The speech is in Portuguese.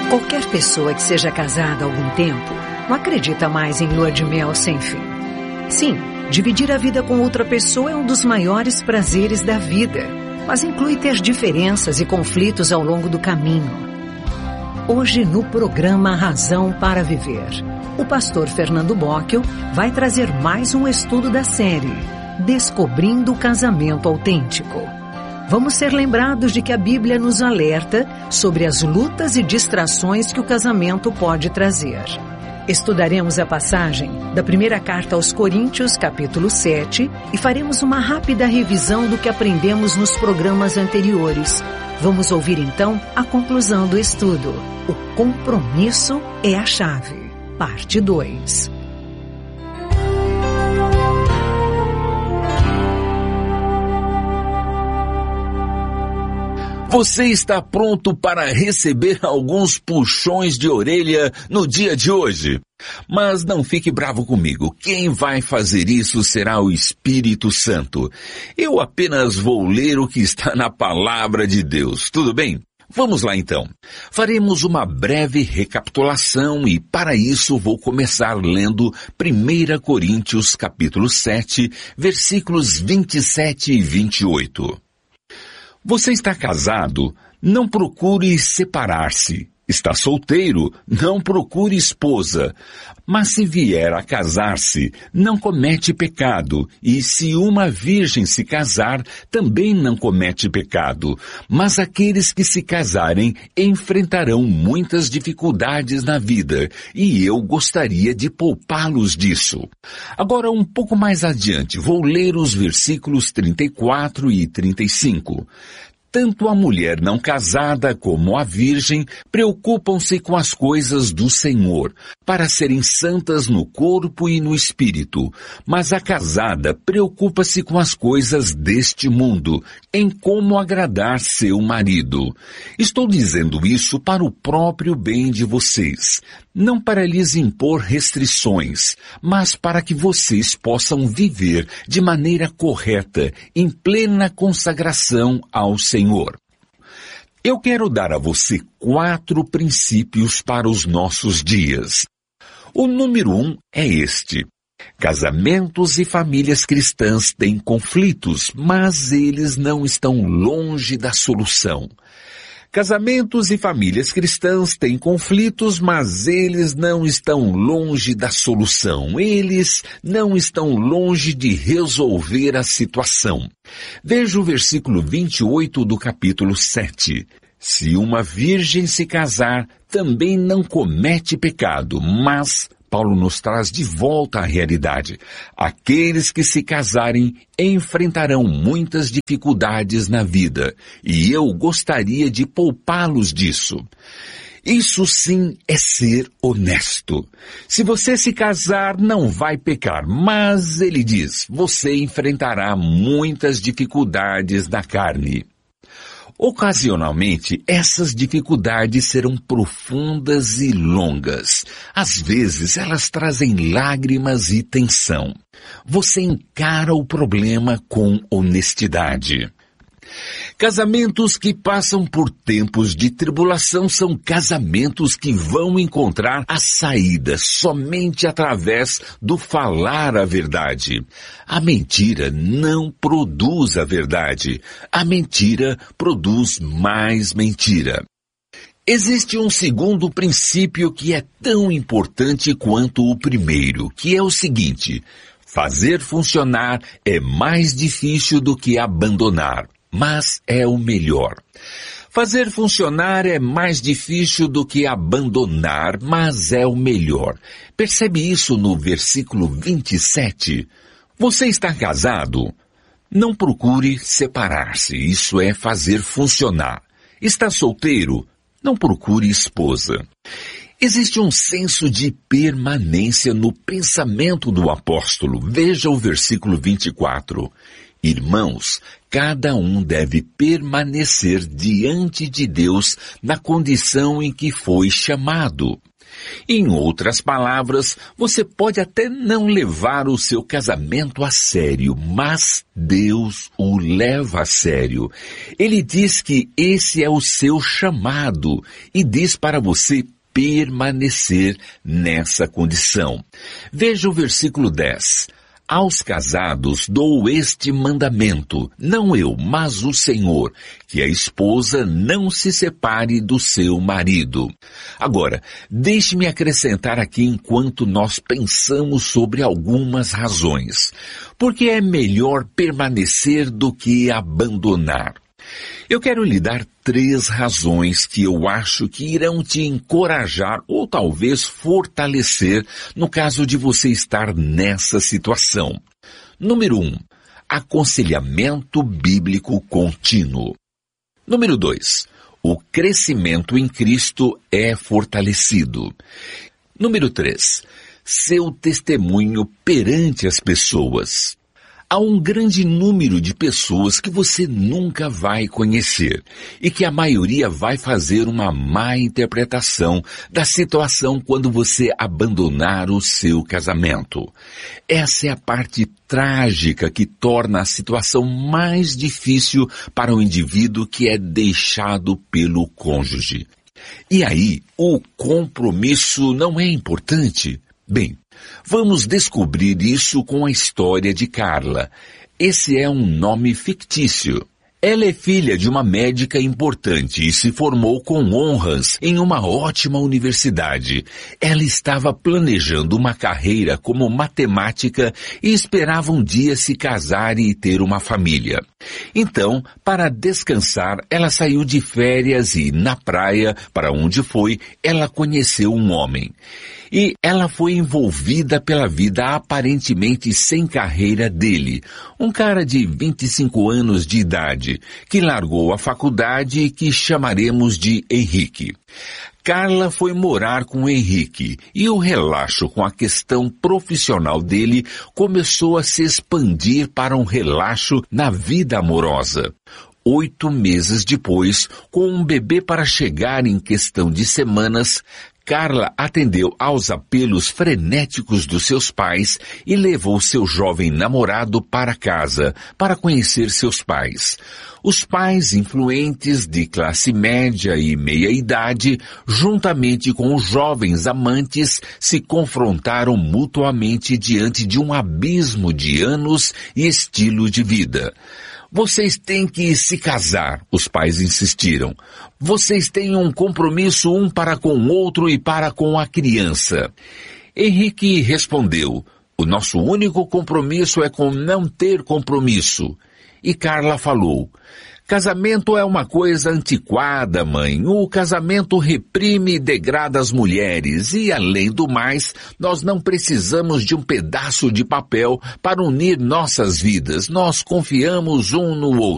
Qualquer pessoa que seja casada há algum tempo não acredita mais em lua de mel sem fim. Sim, dividir a vida com outra pessoa é um dos maiores prazeres da vida, mas inclui ter diferenças e conflitos ao longo do caminho. Hoje no programa Razão para Viver, o pastor Fernando Bocchio vai trazer mais um estudo da série Descobrindo o Casamento Autêntico. Vamos ser lembrados de que a Bíblia nos alerta sobre as lutas e distrações que o casamento pode trazer. Estudaremos a passagem da primeira carta aos Coríntios, capítulo 7, e faremos uma rápida revisão do que aprendemos nos programas anteriores. Vamos ouvir então a conclusão do estudo. O compromisso é a chave. Parte 2. Você está pronto para receber alguns puxões de orelha no dia de hoje? Mas não fique bravo comigo. Quem vai fazer isso será o Espírito Santo. Eu apenas vou ler o que está na Palavra de Deus. Tudo bem? Vamos lá então. Faremos uma breve recapitulação e para isso vou começar lendo 1 Coríntios capítulo 7, versículos 27 e 28. Você está casado? Não procure separar-se. Está solteiro? Não procure esposa. Mas se vier a casar-se, não comete pecado. E se uma virgem se casar, também não comete pecado. Mas aqueles que se casarem enfrentarão muitas dificuldades na vida. E eu gostaria de poupá-los disso. Agora, um pouco mais adiante, vou ler os versículos 34 e 35. Tanto a mulher não casada como a virgem preocupam-se com as coisas do Senhor, para serem santas no corpo e no espírito. Mas a casada preocupa-se com as coisas deste mundo, em como agradar seu marido. Estou dizendo isso para o próprio bem de vocês, não para lhes impor restrições, mas para que vocês possam viver de maneira correta, em plena consagração ao Senhor. Eu quero dar a você 4 princípios para os nossos dias. O número 1 é este. Casamentos e famílias cristãs têm conflitos, mas eles não estão longe da solução. Casamentos e famílias cristãs têm conflitos, mas eles não estão longe da solução. Eles não estão longe de resolver a situação. Veja o versículo 28 do capítulo 7. Se uma virgem se casar, também não comete pecado, mas Paulo nos traz de volta à realidade. Aqueles que se casarem enfrentarão muitas dificuldades na vida, e eu gostaria de poupá-los disso. Isso sim é ser honesto. Se você se casar, não vai pecar, mas ele diz, você enfrentará muitas dificuldades na carne. Ocasionalmente, essas dificuldades serão profundas e longas. Às vezes, elas trazem lágrimas e tensão. Você encara o problema com honestidade. Casamentos que passam por tempos de tribulação são casamentos que vão encontrar a saída somente através do falar a verdade. A mentira não produz a verdade. A mentira produz mais mentira. Existe um segundo princípio que é tão importante quanto o primeiro, que é o seguinte: fazer funcionar é mais difícil do que abandonar. Mas é o melhor. Fazer funcionar é mais difícil do que abandonar, mas é o melhor. Percebe isso no versículo 27? Você está casado? Não procure separar-se, isso é fazer funcionar. Está solteiro? Não procure esposa. Existe um senso de permanência no pensamento do apóstolo. Veja o versículo 24. Irmãos, cada um deve permanecer diante de Deus na condição em que foi chamado. Em outras palavras, você pode até não levar o seu casamento a sério, mas Deus o leva a sério. Ele diz que esse é o seu chamado e diz para você permanecer nessa condição. Veja o versículo 10. Aos casados dou este mandamento, não eu, mas o Senhor, que a esposa não se separe do seu marido. Agora, deixe-me acrescentar aqui enquanto nós pensamos sobre algumas razões. Porque é melhor permanecer do que abandonar. Eu quero lhe dar 3 razões que eu acho que irão te encorajar ou talvez fortalecer no caso de você estar nessa situação. Número 1. Aconselhamento bíblico contínuo. Número 2. O crescimento em Cristo é fortalecido. Número 3. Seu testemunho perante as pessoas. Há um grande número de pessoas que você nunca vai conhecer e que a maioria vai fazer uma má interpretação da situação quando você abandonar o seu casamento. Essa é a parte trágica que torna a situação mais difícil para o indivíduo que é deixado pelo cônjuge. E aí, o compromisso não é importante? Bem, vamos descobrir isso com a história de Carla. Esse é um nome fictício. Ela é filha de uma médica importante e se formou com honras em uma ótima universidade. Ela estava planejando uma carreira como matemática e esperava um dia se casar e ter uma família. Então, para descansar, ela saiu de férias e, na praia, para onde foi, ela conheceu um homem. E ela foi envolvida pela vida aparentemente sem carreira dele, um cara de 25 anos de idade, que largou a faculdade e que chamaremos de Henrique. Carla foi morar com Henrique e o relaxo com a questão profissional dele começou a se expandir para um relaxo na vida amorosa. 8 meses depois, com um bebê para chegar em questão de semanas, Carla atendeu aos apelos frenéticos dos seus pais e levou seu jovem namorado para casa para conhecer seus pais. Os pais influentes de classe média e meia-idade, juntamente com os jovens amantes, se confrontaram mutuamente diante de um abismo de anos e estilo de vida. Vocês têm que se casar, os pais insistiram. Vocês têm um compromisso um para com o outro e para com a criança. Henrique respondeu, o nosso único compromisso é com não ter compromisso. E Carla falou, casamento é uma coisa antiquada, mãe. O casamento reprime e degrada as mulheres. E, além do mais, nós não precisamos de um pedaço de papel para unir nossas vidas. Nós confiamos um no outro.